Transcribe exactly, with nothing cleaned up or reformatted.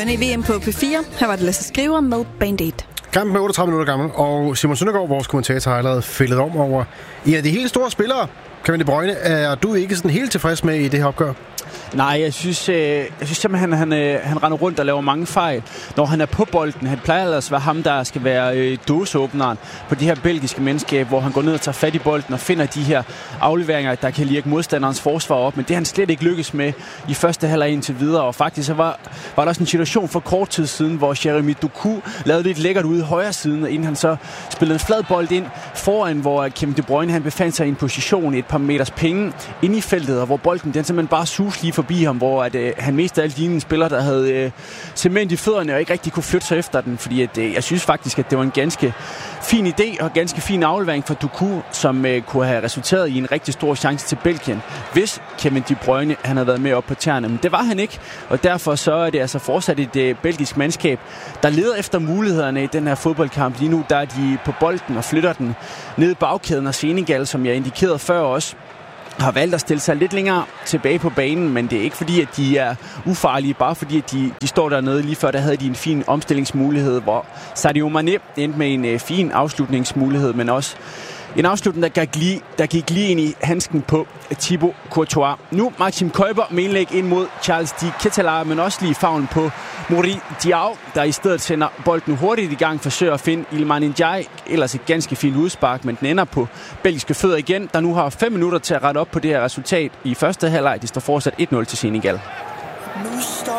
I V M på P fire. Her var det Lasse Skriver med Band-Aid. Kampen er otteogtredive minutter gammel, og Simon Søndergaard, vores kommentator, har allerede fældet om over en af de helt store spillere. Kevin De Bruyne, er du ikke sådan helt tilfreds med i det her opgør? Nej, jeg synes, øh, jeg synes simpelthen, at han, øh, han render rundt og laver mange fejl, når han er på bolden. Han plejer ellers at være ham, der skal være øh, dåseåbneren på de her belgiske mennesker, hvor han går ned og tager fat i bolden og finder de her afleveringer, der kan lirke modstanderens forsvar op. Men det har han slet ikke lykkes med i første halvleg indtil videre. Og faktisk så var, var der også en situation for kort tid siden, hvor Jeremy Doku lavede lidt lækkert ude i højre siden, inden han så spillede en flad bold ind foran, hvor Kevin De Bruyne han befandt sig i en position et par meters penge inde i feltet, og hvor bolden den simpelthen bare sus lige forbi ham, hvor at, øh, han mest af alt lignede en spiller, der havde øh, cement i fødderne og ikke rigtig kunne flytte sig efter den, fordi at, øh, jeg synes faktisk, at det var en ganske fin idé og ganske fin aflevering for Doku, som øh, kunne have resulteret i en rigtig stor chance til Belgien, hvis Kevin De Bruyne han havde været med op på tæerne, men det var han ikke, og derfor så er det altså fortsat et øh, belgisk mandskab, der leder efter mulighederne i den her fodboldkamp. Lige nu der er de på bolden og flytter den ned i bagkæden, og Senegal, som jeg indikerede før også, har valgt at stille sig lidt længere tilbage på banen, men det er ikke fordi, at de er ufarlige, bare fordi, at de, de står dernede. Lige før, der havde de en fin omstillingsmulighed, hvor Sadio Mané endte med en øh, fin afslutningsmulighed, men også en afslutning, der gik lige, der gik lige ind i handsken på Thibaut Courtois. Nu Maxim Køber med indlæg ind mod Charles de Ketelaere, men også lige favnen på Mori Diaw, der i stedet sender bolden hurtigt i gang, forsøger at finde Iliman Ndiaye. Ellers et ganske fint udspark, men den ender på belgiske fødder igen, der nu har fem minutter til at rette op på det her resultat i første halvleg. Det står fortsat et nul til Senegal. Nu